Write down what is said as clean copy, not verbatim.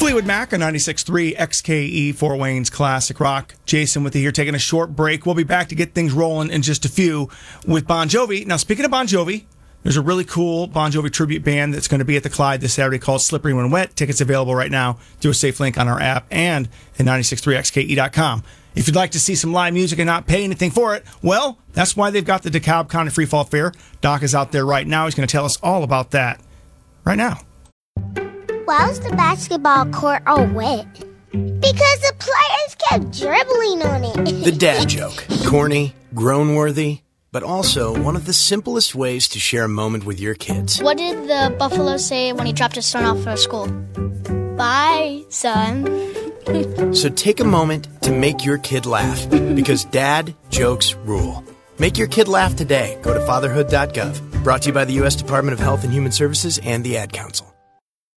Fleetwood Mac on 96.3 XKE Fort Wayne's Classic Rock. Jason with you here taking a short break. We'll be back to get things rolling in just a few with Bon Jovi. Now, speaking of Bon Jovi, there's a really cool Bon Jovi tribute band that's going to be at the Clyde this Saturday called Slippery When Wet. Tickets available right now through a safe link on our app and at 963xke.com. If you'd like to see some live music and not pay anything for it, well, that's why they've got the DeKalb County Free Fall Fair. Doc is out there right now. He's going to tell us all about that right now. Why was the basketball court all wet? Because the players kept dribbling on it. The dad joke. Corny, groan-worthy, but also one of the simplest ways to share a moment with your kids. What did the buffalo say when he dropped his son off for school? Bye, son. So take a moment to make your kid laugh, because dad jokes rule. Make your kid laugh today. Go to fatherhood.gov. Brought to you by the U.S. Department of Health and Human Services and the Ad Council.